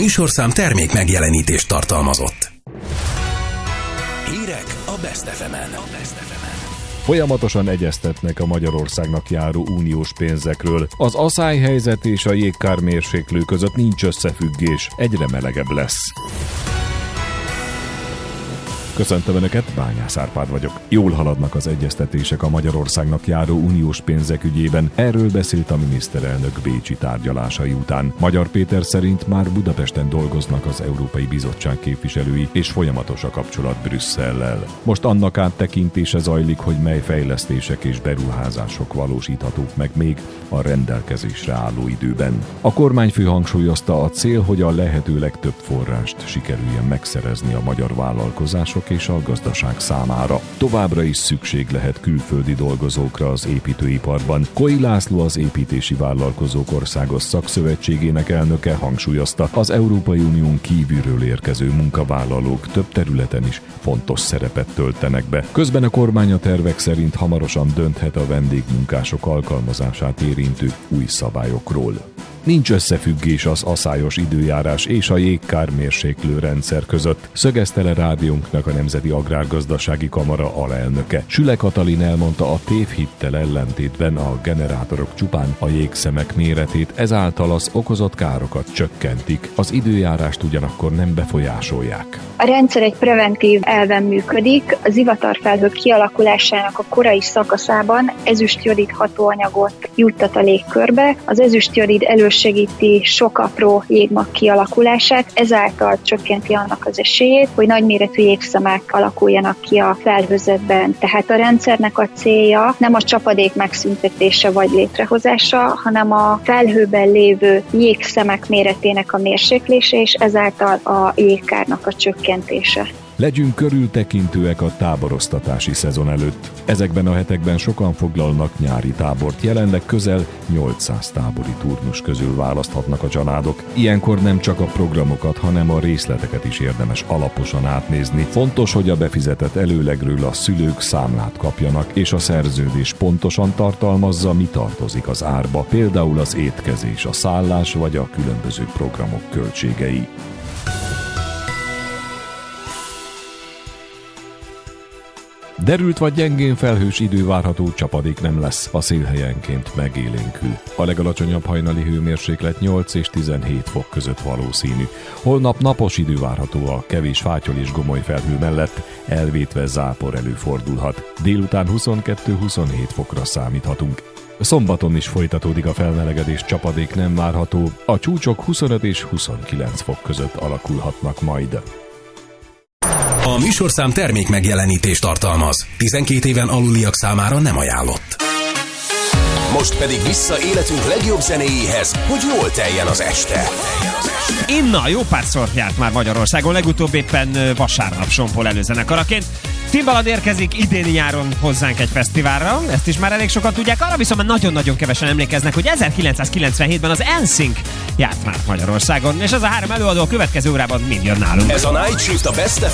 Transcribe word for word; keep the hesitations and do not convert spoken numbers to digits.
műsorszám termék megjelenítést tartalmazott. Hírek a Best ef emen. Folyamatosan egyeztetnek a Magyarországnak járó uniós pénzekről. Az aszályhelyzet és a jégkármérséklő között nincs összefüggés, egyre melegebb lesz. Köszöntöm Önöket, Bányász Árpád vagyok. Jól haladnak az egyeztetések a Magyarországnak járó uniós pénzek ügyében. Erről beszélt a miniszterelnök bécsi tárgyalásai után. Magyar Péter szerint már Budapesten dolgoznak az Európai Bizottság képviselői, és folyamatos a kapcsolat Brüsszellel. Most annak áttekintése zajlik, hogy mely fejlesztések és beruházások valósíthatók meg még a rendelkezésre álló időben. A kormányfő hangsúlyozta, a cél, hogy a lehető legtöbb forrást sikerüljen megszerezni a magyar vállalkozások és a gazdaság számára. Továbbra is szükség lehet külföldi dolgozókra az építőiparban. Koi László, az Építési Vállalkozók Országos Szakszövetségének elnöke hangsúlyozta, az Európai Unión kívülről érkező munkavállalók több területen is fontos szerepet töltenek be. Közben a kormány a tervek szerint hamarosan dönthet a vendégmunkások alkalmazását érintő új szabályokról. Nincs összefüggés az aszályos időjárás és a jégkármérséklő rendszer között, szögezte le rádiónknak a Nemzeti Agrárgazdasági Kamara alelnöke. Süle Katalin elmondta, a tévhittel ellentétben a generátorok csupán a jégszemek méretét, ezáltal az okozott károkat csökkentik, az időjárást ugyanakkor nem befolyásolják. A rendszer egy preventív elven működik, az zivatarfelhők kialakulásának a korai szakaszában ezüstjodid hatóanyagot juttat a légkörbe, az ezüstjodid elősegíti sok apró jégmag kialakulását, ezáltal csökkenti annak az esélyét, hogy nagyméretű jégszemek alakuljanak ki a felhőzetben. Tehát a rendszernek a célja nem a csapadék megszüntetése vagy létrehozása, hanem a felhőben lévő jégszemek méretének a mérséklése, és ezáltal a jégkárnak a csökkentése. Legyünk körültekintőek a táboroztatási szezon előtt. Ezekben a hetekben sokan foglalnak nyári tábort, jelenleg közel nyolcszáz tábori turnus közül választhatnak a családok. Ilyenkor nem csak a programokat, hanem a részleteket is érdemes alaposan átnézni. Fontos, hogy a befizetett előlegről a szülők számlát kapjanak, és a szerződés pontosan tartalmazza, mi tartozik az árba, például az étkezés, a szállás vagy a különböző programok költségei. Derült vagy gyengén felhős idő várható, csapadék nem lesz, a szél helyenként megélénkül. A legalacsonyabb hajnali hőmérséklet nyolc és tizenhét fok között valószínű. Holnap napos idő várható, a kevés fátyol és gomoly felhő mellett, elvétve zápor előfordulhat. Délután huszonkettő-huszonhét fokra számíthatunk. Szombaton is folytatódik a felmelegedés, csapadék nem várható, a csúcsok huszonöt és huszonkilenc fok között alakulhatnak majd. A műsorszám termék megjelenítést tartalmaz. tizenkét éven aluliak számára nem ajánlott. Most pedig vissza életünk legjobb zenéjéhez, hogy jól teljen az este. Inna jó párszor járt már Magyarországon, legutóbb éppen vasárnap Sompol előzenekaraként. Timbaland érkezik idéni nyáron hozzánk egy fesztiválra, ezt is már elég sokan tudják, arra viszont már nagyon-nagyon kevesen emlékeznek, hogy ezerkilencszázkilencvenhétben az en színc járt már Magyarországon, és ez a három előadó a következő órában mind jön nálunk. Ez a Night Shift a Best ef